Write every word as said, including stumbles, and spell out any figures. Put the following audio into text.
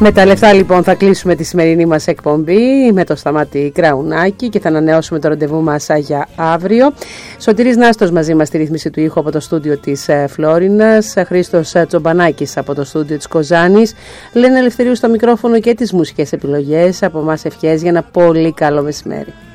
Με τα λεφτά λοιπόν θα κλείσουμε τη σημερινή μας εκπομπή με το Σταμάτη Κραουνάκη και θα ανανεώσουμε το ραντεβού μας για αύριο. Σωτήρης Νάστος μαζί μας στη ρύθμιση του ήχου από το στούντιο της Φλόρινας, Χρήστος Τσομπανάκης από το στούντιο της Κοζάνης, Λένα Ελευθερίου στο μικρόφωνο και τις μουσικές επιλογές. Από εμάς ευχές για ένα πολύ καλό μεσημέρι.